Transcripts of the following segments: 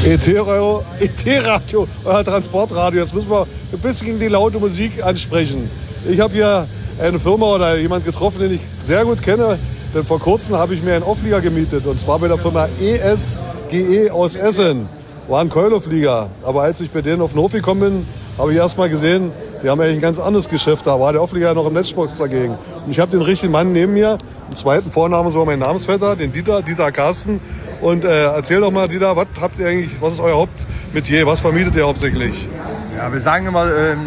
ET-Radio, euer Transportradio. Jetzt müssen wir ein bisschen die laute Musik ansprechen. Ich habe hier eine Firma oder jemand getroffen, den ich sehr gut kenne. Denn vor kurzem habe ich mir einen Auflieger gemietet. Und zwar bei der Firma ESGE aus Essen. War ein Keuloflieger. Aber als ich bei denen auf den Hof gekommen bin, habe ich erst mal gesehen, die haben eigentlich ein ganz anderes Geschäft. Da war der Auflieger noch im Netzbox dagegen. Und ich habe den richtigen Mann neben mir. Im zweiten Vornamen sogar mein Namensvetter, den Dieter Carsten. Und erzähl doch mal, Dieter, was habt ihr eigentlich, was ist euer Hauptmetier? Was vermietet ihr hauptsächlich? Ja, wir sagen immer,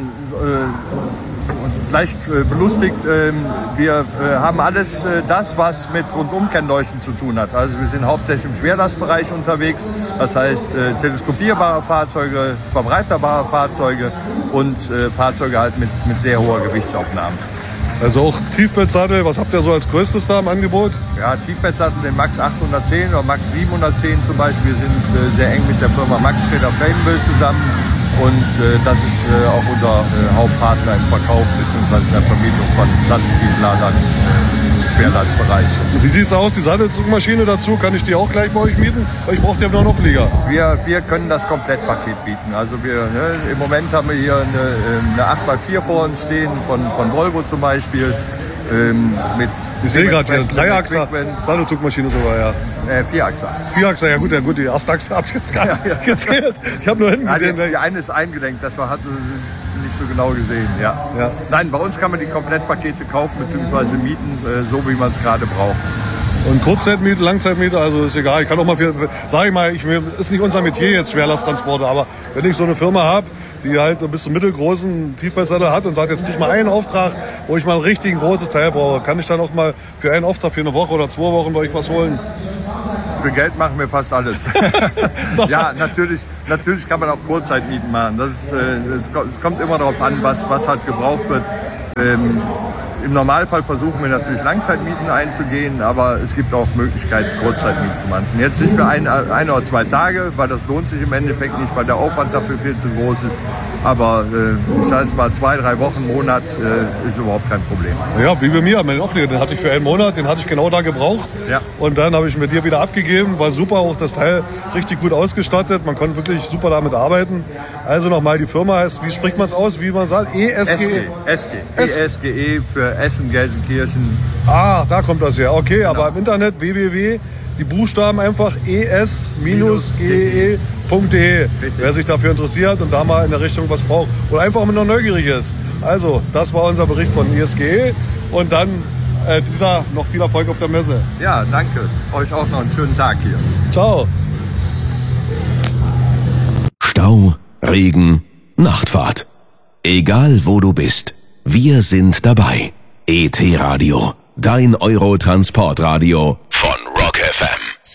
leicht belustigt, wir haben alles das, was mit Rundumkennleuchten zu tun hat. Also wir sind hauptsächlich im Schwerlastbereich unterwegs, das heißt teleskopierbare Fahrzeuge, verbreiterbare Fahrzeuge und Fahrzeuge halt mit sehr hoher Gewichtsaufnahme. Also auch Tiefbettsattel, was habt ihr so als größtes da im Angebot? Ja, Tiefbettsattel, den Max 810 oder Max 710 zum Beispiel. Wir sind sehr eng mit der Firma Max Feder Flamenville zusammen. Und das ist auch unser Hauptpartner im Verkauf bzw. in der Vermietung von Satteltiefladern im Schwerlastbereich. Wie sieht es aus, die Sattelzugmaschine dazu? Kann ich die auch gleich bei euch mieten? Weil ich brauche ja noch einen Auflieger. Wir können das Komplettpaket bieten. Also im Moment haben wir hier eine 8x4 vor uns stehen, von Volvo zum Beispiel. Ich sehe gerade hier eine Dreiachser Sattelzugmaschine sogar, ja. Vierachser. Vierachser, ja gut, die erste Achse habe ich jetzt gar nicht gezählt. Ich habe nur hinten gesehen. Die eine ist eingelenkt, das hat nicht so genau gesehen, ja. Nein, bei uns kann man die Komplettpakete kaufen bzw. mieten, so wie man es gerade braucht. Und Kurzzeitmiete, Langzeitmiete, also ist egal. Ich kann auch mal ist nicht unser Metier jetzt Schwerlasttransporte, aber wenn ich so eine Firma habe, die halt so bis zum mittelgroßen Tiefbettsattel hat und sagt, jetzt krieg ich mal einen Auftrag, wo ich mal ein richtig großes Teil brauche, kann ich dann auch mal für einen Auftrag für eine Woche oder 2 Wochen bei euch was holen? Für Geld machen wir fast alles. Ja, natürlich kann man auch Kurzzeitmieten machen. Es kommt immer darauf an, was halt gebraucht wird. Im Normalfall versuchen wir natürlich Langzeitmieten einzugehen, aber es gibt auch Möglichkeiten, Kurzzeitmieten zu machen. Jetzt nicht für ein oder 2 Tage, weil das lohnt sich im Endeffekt nicht, weil der Aufwand dafür viel zu groß ist. Aber ich sage jetzt mal 2, 3 Wochen, Monat ist überhaupt kein Problem. Ja, wie bei mir, meinen Auflieger, den hatte ich für einen Monat, den hatte ich genau da gebraucht. Ja. Und dann habe ich mit dir wieder abgegeben, war super, auch das Teil richtig gut ausgestattet. Man konnte wirklich super damit arbeiten. Also nochmal, die Firma heißt, wie spricht man es aus, wie man sagt? ESGE. ESGE für Essen, Gelsenkirchen. Ah, da kommt das her. Okay, genau. Aber im Internet www, die Buchstaben einfach es-gee.de. Wer sich dafür interessiert und da mal in der Richtung was braucht oder einfach nur neugierig ist. Also, das war unser Bericht von ESGE und dann Dieter, noch viel Erfolg auf der Messe. Ja, danke. Euch auch noch einen schönen Tag hier. Ciao. Stau, Regen, Nachtfahrt. Egal wo du bist, wir sind dabei. ET Radio, dein Eurotransportradio von Rock FM.